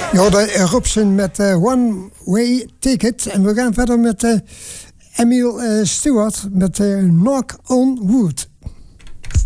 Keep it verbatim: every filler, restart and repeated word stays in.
Ja, de Robson met uh, One Way Ticket. En we gaan verder met uh, Emile uh, Stewart met uh, Knock on Wood.